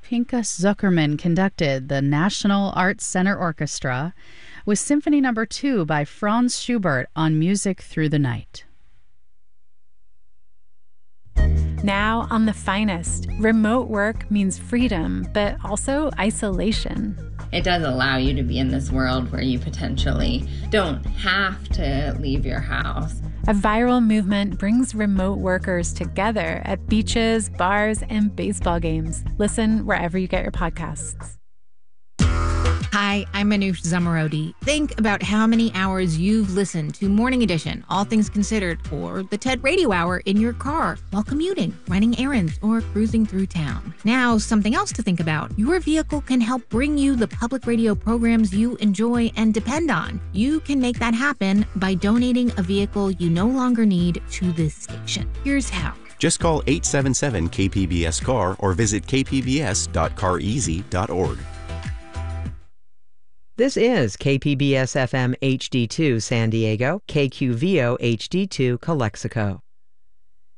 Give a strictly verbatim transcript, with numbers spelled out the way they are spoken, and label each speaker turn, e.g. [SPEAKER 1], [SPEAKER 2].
[SPEAKER 1] Pinchas Zuckerman conducted the National Arts Center Orchestra with Symphony Number two by Franz Schubert on Music Through the Night.
[SPEAKER 2] Now on The Finest, remote work means freedom, but also isolation.
[SPEAKER 3] It does allow you to be in this world where you potentially don't have to leave your house.
[SPEAKER 2] A viral movement brings remote workers together at beaches, bars, and baseball games. Listen wherever you get your podcasts.
[SPEAKER 4] Hi, I'm Manoush Zomorodi. Think about how many hours you've listened to Morning Edition, All Things Considered, or the TED Radio Hour in your car while commuting, running errands, or cruising through town. Now, something else to think about. Your vehicle can help bring you the public radio programs you enjoy and depend on. You can make that happen by donating a vehicle you no longer need to this station. Here's how.
[SPEAKER 5] Just call eight seven seven K P B S car or visit k p b s dot car easy dot org.
[SPEAKER 6] This is K P B S F M H D two San Diego, K Q V O H D two Calexico.